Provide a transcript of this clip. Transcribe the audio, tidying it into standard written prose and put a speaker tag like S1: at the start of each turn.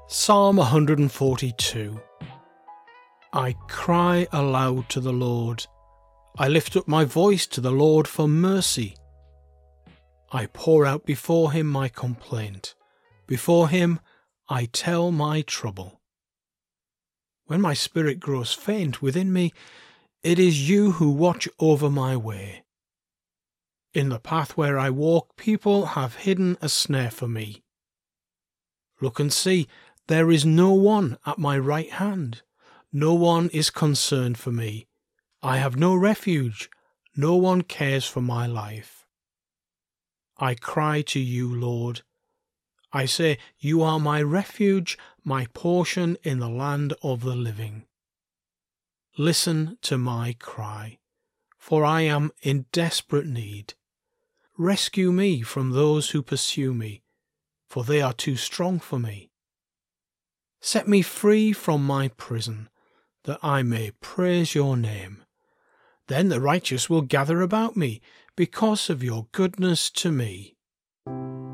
S1: Psalm 142. I cry aloud to the Lord. I lift up my voice to the Lord for mercy. I pour out before him my complaint. Before him I tell my trouble. When my spirit grows faint within me, it is you who watch over my way. In the path where I walk, people have hidden a snare for me. Look and see, there is no one at my right hand. No one is concerned for me. I have no refuge. No one cares for my life. I cry to you, Lord. I say, you are my refuge, my portion in the land of the living. Listen to my cry, for I am in desperate need. Rescue me from those who pursue me, for they are too strong for me. Set me free from my prison, that I may praise your name. Then the righteous will gather about me because of your goodness to me.